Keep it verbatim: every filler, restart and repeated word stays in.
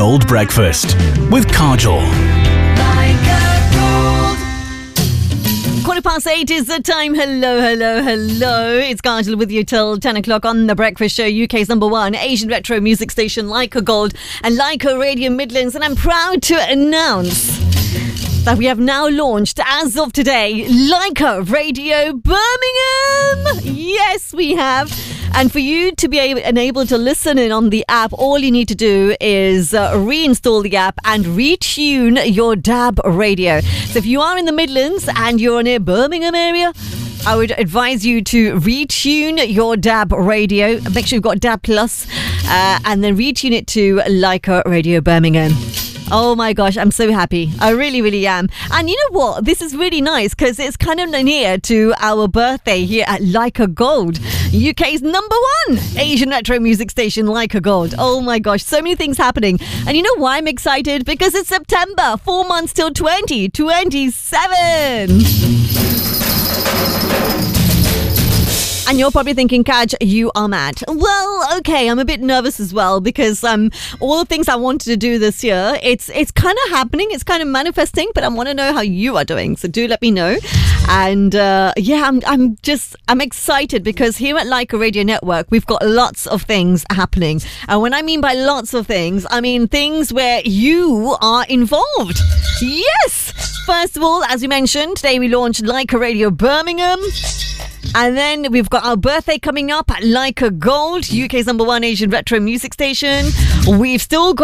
Gold Breakfast with Kajol. Quarter past eight is the time. Hello, hello, hello. It's Kajol with you till ten o'clock on The Breakfast Show, U K's number one Asian retro music station, Leica Gold and Leica Radio Midlands. And I'm proud to announce that we have now launched, as of today, Leica Radio Birmingham. Yes, we have. And for you to be able, able to listen in on the app, all you need to do is uh, reinstall the app and retune your D A B radio. So if you are in the Midlands and you're near Birmingham area, I would advise you to retune your D A B radio. Make sure you've got D A B Plus, uh, and then retune it to Leica Radio Birmingham. Oh my gosh, I'm so happy. I really, really am. And you know what? This is really nice because it's kind of near to our birthday here at Leica Gold, U K's number one Asian retro music station, Leica Gold. Oh my gosh, so many things happening. And you know why I'm excited? Because it's September, four months till twenty twenty-seven. And you're probably thinking, Kaj, you are mad. Well, okay, I'm a bit nervous as well because um, all the things I wanted to do this year, it's it's kind of happening, it's kind of manifesting, but I want to know how you are doing. So do let me know. And uh, yeah, I'm I'm just, I'm excited because here at Leica Radio Network, we've got lots of things happening. And when I mean by lots of things, I mean things where you are involved. Yes! First of all, as we mentioned, today we launched Leica Radio Birmingham. And then we've got our birthday coming up at Leica Gold, U K's number one Asian retro music station. We've still got